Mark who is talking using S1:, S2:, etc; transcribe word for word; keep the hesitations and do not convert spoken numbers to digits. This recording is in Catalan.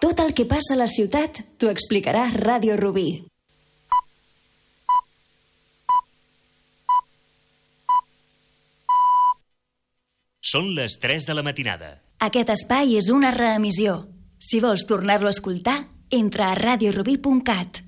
S1: Tot el que passa a la ciutat t'ho explicarà Ràdio Rubí.
S2: Són les tres de la matinada.
S1: Aquest espai és una reemissió. Si vols tornar-lo a escoltar, entra a radiorubí punt cat.